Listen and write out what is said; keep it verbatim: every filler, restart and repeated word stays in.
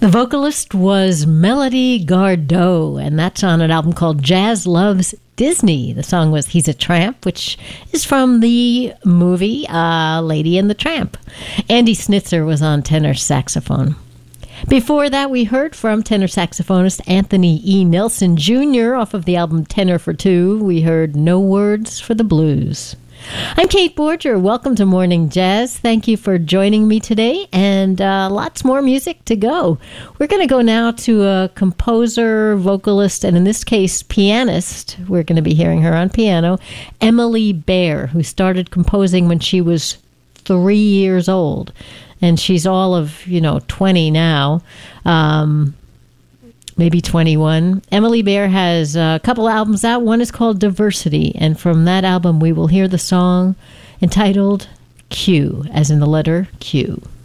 The vocalist was Melody Gardot, and that's on an album called Jazz Loves Disney. The song was He's a Tramp, which is from the movie uh, Lady and the Tramp. Andy Snitzer was on tenor saxophone. Before that, we heard from tenor saxophonist Anthony E. Nelson Junior off of the album Tenor for Two. We heard No Words for the Blues. I'm Kate Borger. Welcome to Morning Jazz. Thank you for joining me today, and uh, lots more music to go. We're going to go now to a composer, vocalist, and in this case, pianist. We're going to be hearing her on piano, Emily Baer, who started composing when she was three years old. And she's all of, you know, twenty now. Um... Maybe twenty-one. Emily Baer has a couple albums out. One is called Diversity, and from that album we will hear the song entitled Q, as in the letter Q.